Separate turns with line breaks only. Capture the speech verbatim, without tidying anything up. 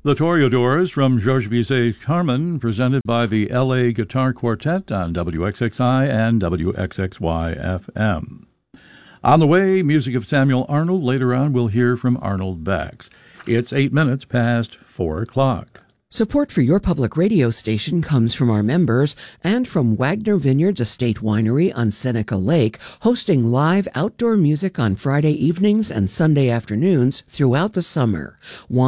The Toreadors from Georges Bizet's Carmen, presented by the L A Guitar Quartet on W X X I and W X X Y F M. On the way, music of Samuel Arnold. Later on, we'll hear from Arnold Bax. It's eight minutes past four o'clock.
Support for your public radio station comes from our members and from Wagner Vineyards Estate Winery on Seneca Lake, hosting live outdoor music on Friday evenings and Sunday afternoons throughout the summer.